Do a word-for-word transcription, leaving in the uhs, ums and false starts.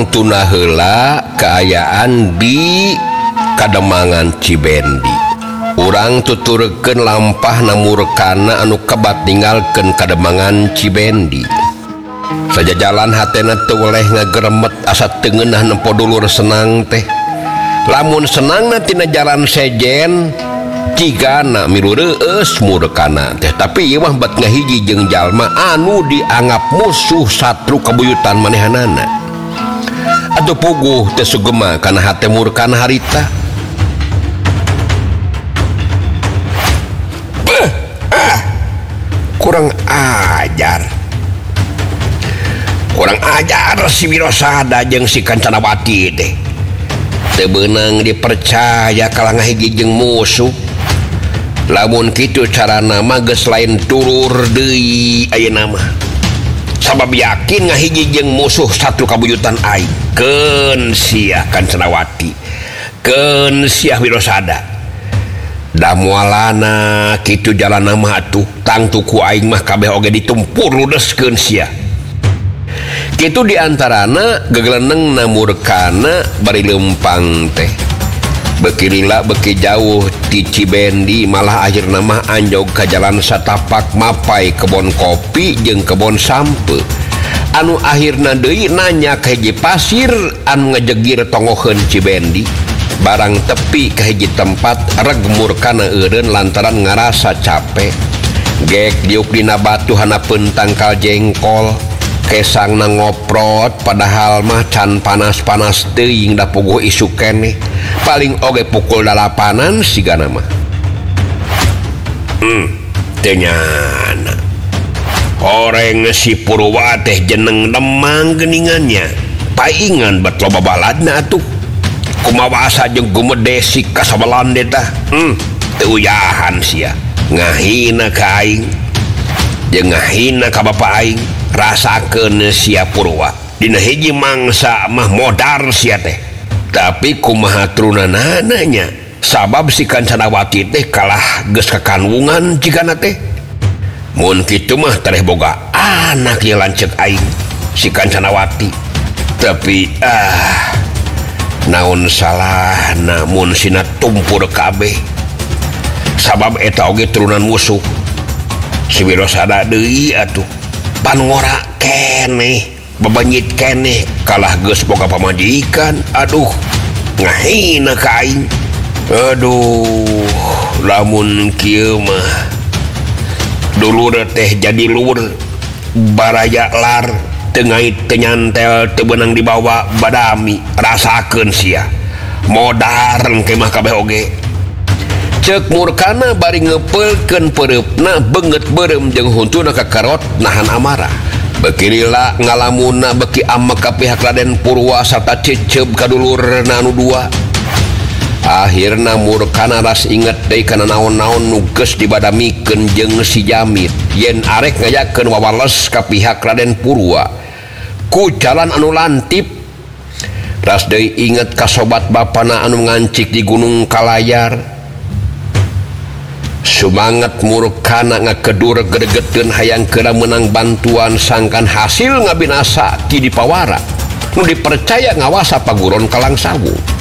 urang tuna heula keayaan di Kademangan Cibendi. Urang tuturkeun lampah namurkana anu kebat tinggalkeun Kademangan Cibendi. Saja jalan hatena teu weleh ngageremet asa teu ngeunah nempo dulur senang teh. Lamun senangna tina jalan sejen cigana milu reueus murkana teh, tapi ieu mah bat ngahiji jeung jalma anu dianggap musuh satru kabuyutan manehanana. Atuh puguh teu sugema kana hate murkana harita. Beuh, ah, kurang ajar. Kurang ajar si Wirosada jeung si Kancanawati teh. Teu beunang dipercaya kalang ngahiji jeung musuh. Lamun kitu carana mah geus lain turur deui ayeuna mah. Sabab yakin ngahiji jeung musuh satu kabuyutan aing. Keun sia Kancanawati. Keun sia Wirosada. Da moalana kitu jalanna mah atuh tang tuku aing mah kabeh oge ditumpur ludeskeun sia. Kitu diantarana gegeleneng namurkana bari lempang teh. Beki lila beki jauh ti Cibendi malah akhirna mah anjog ka jalan satapak mapai kebon kopi jeung kebon sampe. Anu akhirna deui nanya ka hiji pasir anu ngajegir tongoheun Cibendi. Barang tepi ka hiji tempat reg murkana eureun lantaran ngarasa capek. Gek diuk dina batu hanapeun tangkal jengkol. Kesangna ngoprot padahal mah can panas-panas teuing da puguh isu keneh. Paling oge pukul dalapanan sigana mah. Hmm, teu nyana. Horeng si Purwa teh jeneng lemang geuningannya. Paingan bet loba baladna atuh. Kumaha asa jeung gumede si kasabelan teh tah. Hmm, teu uyahan sia. Ngahina ka aing. Jeung ngahina ka bapa aing. Rasakeun sia Purwa dina hiji mangsa mah modar sia teh, tapi kumaha trunana nya sabab si Kancanawati teh kalah geus kakanwungan jigana teh. Mun kitu mah tareh boga anak ieu lanceuk aing si Kancanawati, tapi ah naon salahna mun sina tumpur kabeh sabab eta oge turunan musuh. Si Wirosada deui atuh pan ngora keneh bebenyit keneh kalah geus boga pamajikan. Aduh ngahina ka aing. Aduh lamun kieu mah dulur teh jadi lur baraya lar teu ngait teu nyantel teu beunang dibawa badami. Rasakeun sia modar engke mah kabeh oge. Cek murkana bari ngepelkeun pereupna beungeut beureum jeung huntuna kakarot nahan amarah. Beki lila ngalamuna beki amek ka pihak Raden Purwa sarta ceceub ka dulurna anu dua. Akhirna murkana ras inget deui kana naon-naon nu geus dibadamikeun jeung si Jamit yen arek ngayakeun wawales ka pihak Raden Purwa ku jalan anu lantip. Ras deui inget ka sobat bapana anu ngancik di Gunung Kalayar. Sumanget murkana ngakedur gregetkeun hayang keura menang bantuan sangkan hasil ngabinasa ti dipawara nu dipercaya ngawasa paguron Kalang Sawu.